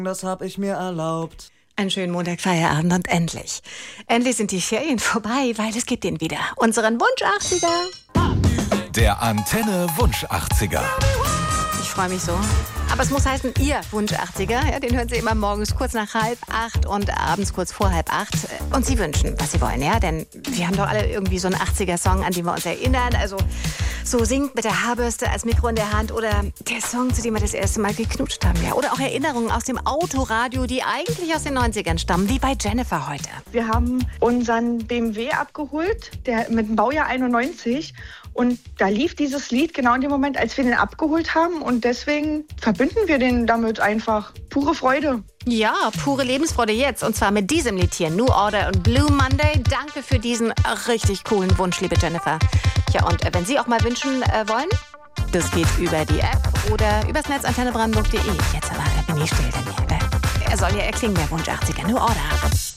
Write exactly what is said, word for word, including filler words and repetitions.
Das hab ich mir erlaubt. Einen schönen Montagfeierabend und endlich. Endlich sind die Ferien vorbei, weil es gibt den wieder. Unseren Wunsch achtziger. Der Antenne Wunsch achtziger. Ich freue mich so. Aber es muss heißen, Ihr Wunsch achtziger. Ja, den hören Sie immer morgens kurz nach halb acht und abends kurz vor halb acht. Und Sie wünschen, was Sie wollen, ja? Denn wir haben doch alle irgendwie so einen achtziger-Song, an den wir uns erinnern. Also so singt mit der Haarbürste als Mikro in der Hand oder der Song, zu dem wir das erste Mal geknutscht haben, ja? Oder auch Erinnerungen aus dem Autoradio, die eigentlich aus den neunzigern stammen, wie bei Jennifer heute. Wir haben unseren B M W abgeholt, der mit dem Baujahr einundneunzig. Und da lief dieses Lied genau in dem Moment, als wir den abgeholt haben. Und deswegen verbinden wir den damit einfach. Pure Freude. Ja, pure Lebensfreude jetzt. Und zwar mit diesem Lied hier, New Order und Blue Monday. Danke für diesen richtig coolen Wunsch, liebe Jennifer. Ja, und äh, wenn Sie auch mal wünschen äh, wollen, das geht über die App oder übers Netz antenne brandenburg punkt de. Jetzt aber bin ich still, denn äh, er soll ja erklingen, der Wunsch achtziger. New Order.